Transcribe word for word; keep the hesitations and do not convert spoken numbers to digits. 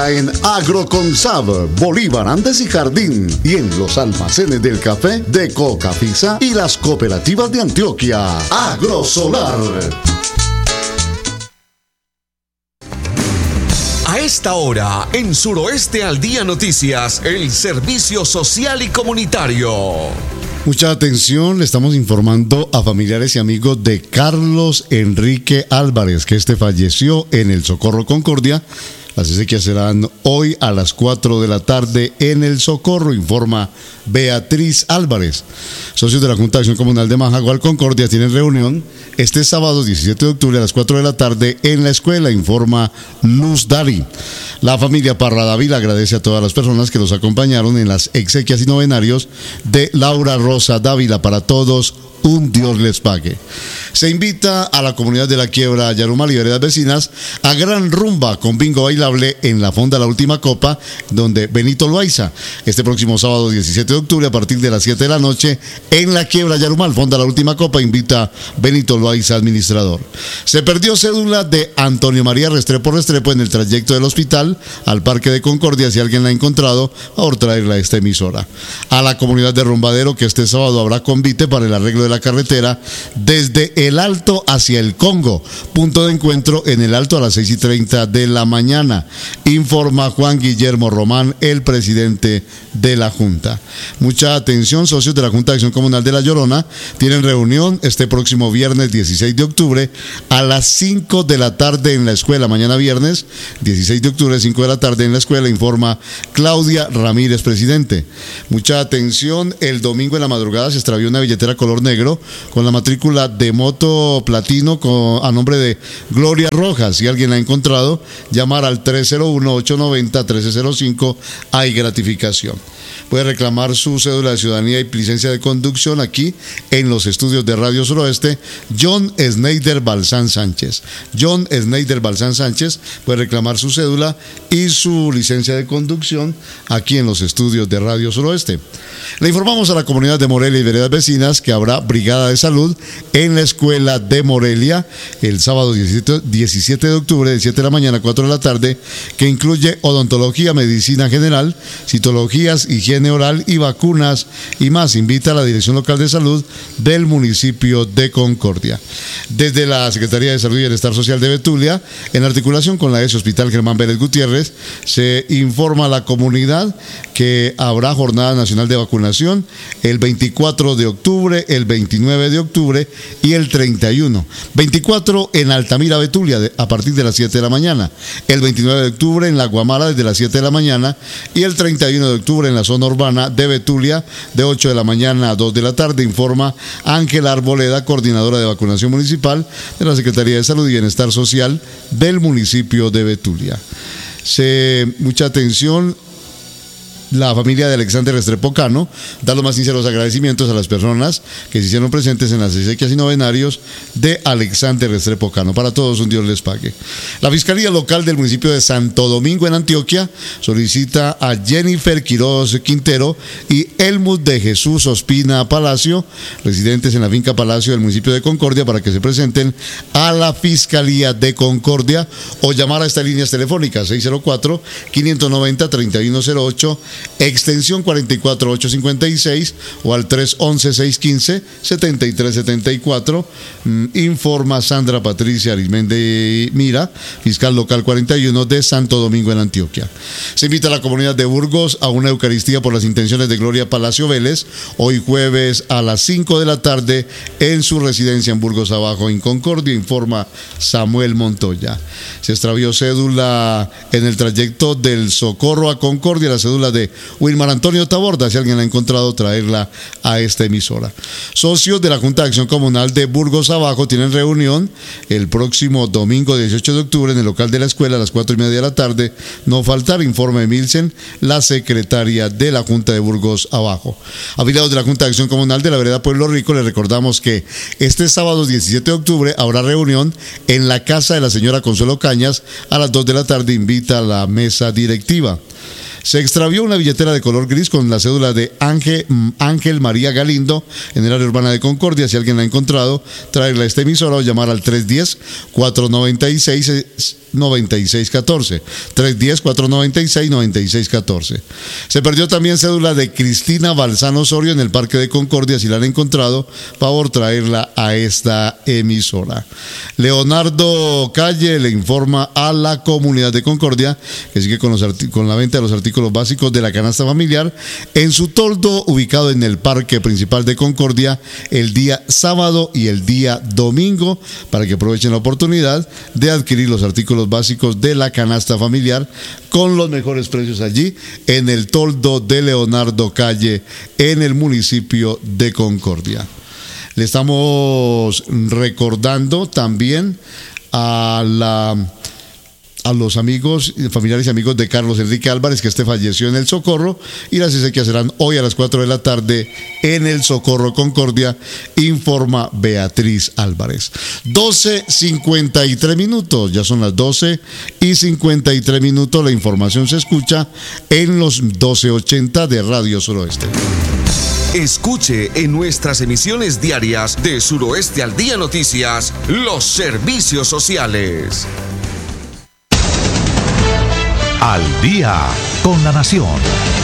En Agroconsab, Bolívar, Andes y Jardín, y en los almacenes del café de Cocafisa y las cooperativas de Antioquia. Agrosolar. A esta hora, en Suroeste al Día Noticias, el servicio social y comunitario. Mucha atención, le estamos informando a familiares y amigos de Carlos Enrique Álvarez, que este falleció en el Socorro Concordia. Las exequias serán hoy a las cuatro de la tarde en el Socorro, informa Beatriz Álvarez. Socios de la Junta de Acción Comunal de Majagual Concordia tienen reunión este sábado diecisiete de octubre a las cuatro de la tarde en la escuela, informa Luz Dari. La familia Parra Dávila agradece a todas las personas que los acompañaron en las exequias y novenarios de Laura Rosa Dávila. Para todos, un Dios les pague. Se invita a la comunidad de La Quiebra, Yarumal y veredas vecinas a gran rumba con bingo bailable en la Fonda La Última Copa, donde Benito Loaiza, este próximo sábado diecisiete de octubre a partir de las siete de la noche en La Quiebra, Yarumal, Fonda La Última Copa, invita Benito Loaiza, administrador. Se perdió cédula de Antonio María Restrepo Restrepo en el trayecto del hospital al Parque de Concordia. Si alguien la ha encontrado, por traerla a esta emisora. A la comunidad de Rumbadero, que este sábado habrá convite para el arreglo de la carretera desde el Alto hacia el Congo, punto de encuentro en el Alto a las seis y treinta de la mañana, informa Juan Guillermo Román, el presidente de la Junta. Mucha atención, socios de la Junta de Acción Comunal de La Llorona tienen reunión este próximo viernes dieciséis de octubre a las cinco de la tarde en la escuela. Mañana viernes dieciséis de octubre, cinco de la tarde en la escuela, informa Claudia Ramírez, presidente. Mucha atención, el domingo en la madrugada se extravió una billetera color negro con la matrícula de moto platino con, a nombre de Gloria Rojas. Si alguien la ha encontrado, llamar al tres cero uno, ocho nueve cero, uno tres cero cinco. Hay gratificación. Puede reclamar su cédula de ciudadanía y licencia de conducción aquí en los estudios de Radio Suroeste. John Schneider Balsán Sánchez. John Schneider Balsán Sánchez puede reclamar su cédula y su licencia de conducción aquí en los estudios de Radio Suroeste. Le informamos a la comunidad de Morelia y veredas vecinas que habrá brigada de salud en la escuela de Morelia el sábado diecisiete de octubre de siete de la mañana a cuatro de la tarde, que incluye odontología, medicina general, citologías, higiene oral y vacunas y más. Invita a la Dirección Local de Salud del municipio de Concordia. Desde la Secretaría de Salud y Bienestar Social de Betulia, en articulación con la E S Hospital Germán Vélez Gutiérrez, se informa a la comunidad que habrá jornada nacional de vacunación el veinticuatro de octubre, el veintinueve de octubre y el treinta y uno. veinticuatro en Altamira, Betulia, de, a partir de las siete de la mañana. El veintinueve de octubre en La Guamara desde las siete de la mañana y el treinta y uno de octubre en la zona urbana de Betulia de ocho de la mañana a dos de la tarde, informa Ángela Arboleda, coordinadora de vacunación municipal de la Secretaría de Salud y Bienestar Social del municipio de Betulia. Se, mucha atención. La familia de Alexander Restrepo Cano da los más sinceros agradecimientos a las personas que se hicieron presentes en las exequias y novenarios de Alexander Restrepo Cano. Para todos, un Dios les pague. La Fiscalía Local del municipio de Santo Domingo en Antioquia solicita a Jennifer Quiroz Quintero y Elmus de Jesús Ospina Palacio, residentes en la finca Palacio del municipio de Concordia, para que se presenten a la Fiscalía de Concordia o llamar a estas líneas telefónicas seis cero cuatro, cinco nueve cero, tres uno cero ocho, extensión cuarenta y cuatro mil ochocientos cincuenta y seis o al tres once, seiscientos quince, setenta y tres setenta y cuatro. Mm, informa Sandra Patricia Arismendi Mira, fiscal local cuarenta y uno de Santo Domingo en Antioquia. Se invita a la comunidad de Burgos a una Eucaristía por las intenciones de Gloria Palacio Vélez, hoy jueves a las cinco de la tarde en su residencia en Burgos Abajo, en Concordia, informa Samuel Montoya. Se extravió cédula en el trayecto del Socorro a Concordia, la cédula de Wilmar Antonio Taborda. Si alguien la ha encontrado, traerla a esta emisora. Socios de la Junta de Acción Comunal de Burgos Abajo tienen reunión el próximo domingo dieciocho de octubre en el local de la escuela a las cuatro y media de la tarde. No faltar, informe Milsen, la secretaria de la Junta de Burgos Abajo. Afiliados de la Junta de Acción Comunal de la vereda Pueblo Rico, les recordamos que este sábado diecisiete de octubre habrá reunión en la casa de la señora Consuelo Cañas a las dos de la tarde. Invita a la mesa directiva. Se extravió una billetera de color gris con la cédula de Ángel, Ángel María Galindo en el área urbana de Concordia. Si alguien la ha encontrado, traerla a esta emisora o llamar al tres uno cero, cuatro nueve seis, nueve seis uno cuatro. tres uno cero, cuatro nueve seis, nueve seis uno cuatro. Se perdió también cédula de Cristina Balzano Osorio en el Parque de Concordia. Si la han encontrado, favor traerla a esta emisora. Leonardo Calle le informa a la comunidad de Concordia que sigue con, los con la venta de los artículos básicos de la canasta familiar en su toldo ubicado en el Parque Principal de Concordia el día sábado y el día domingo, para que aprovechen la oportunidad de adquirir los artículos básicos de la canasta familiar con los mejores precios allí en el toldo de Leonardo Calle en el municipio de Concordia. Le estamos recordando también a la a los amigos, familiares y amigos de Carlos Enrique Álvarez, que este falleció en el Socorro, y las exequias serán hoy a las cuatro de la tarde en el Socorro Concordia, informa Beatriz Álvarez. doce cincuenta y tres minutos, ya son las doce y cincuenta y tres minutos, la información se escucha en los doce ochenta de Radio Suroeste. Escuche en nuestras emisiones diarias de Suroeste al Día Noticias los servicios sociales. Al día con la nación.